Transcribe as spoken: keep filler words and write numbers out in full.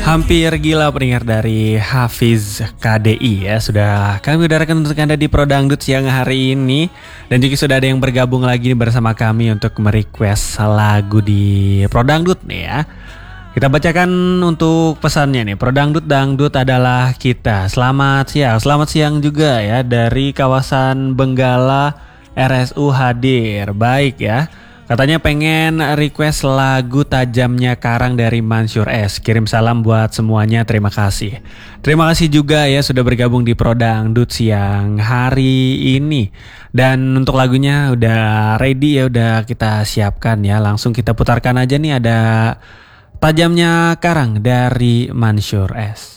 Hampir Gila pendengar dari Hafiz K D I ya. Sudah kami udarakan untuk Anda di Prodangdut siang hari ini. Dan juga sudah ada yang bergabung lagi bersama kami untuk merequest lagu di Prodangdut nih ya. Kita bacakan untuk pesannya nih. Prodangdut dangdut adalah kita. Selamat siang. Selamat siang juga ya dari kawasan Benggala R S U hadir. Baik ya. Katanya pengen request lagu Tajamnya Karang dari Mansyur S. Kirim salam buat semuanya, terima kasih. Terima kasih juga ya sudah bergabung di Prodangdut siang hari ini. Dan untuk lagunya udah ready ya, udah kita siapkan ya. Langsung kita putarkan aja nih, ada Tajamnya Karang dari Mansyur S.